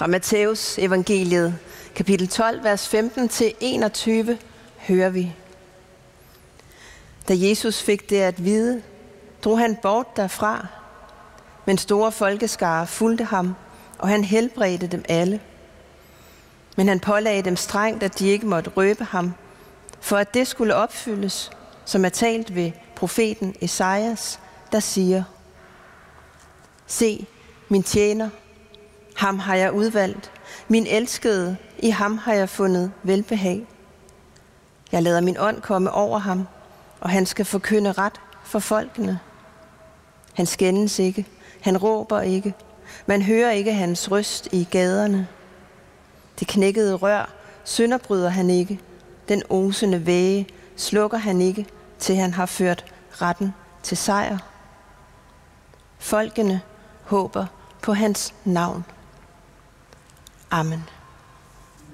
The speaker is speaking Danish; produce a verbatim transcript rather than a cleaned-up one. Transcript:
Fra Matthæus evangeliet, kapitel tolv, vers femten til enogtyve, hører vi. Da Jesus fik det at vide, drog han bort derfra, men store folkeskare fulgte ham, og han helbredte dem alle. Men han pålagde dem strengt, at de ikke måtte røbe ham, for at det skulle opfyldes, som er talt ved profeten Esajas, der siger: Se, min tjener, ham har jeg udvalgt, min elskede, i ham har jeg fundet velbehag. Jeg lader min ånd komme over ham, og han skal forkynde ret for folkene. Han skændes ikke, han råber ikke, man hører ikke hans røst i gaderne. Det knækkede rør sønderbryder han ikke, den osende væge slukker han ikke, til han har ført retten til sejr. Folkene håber på hans navn. Amen.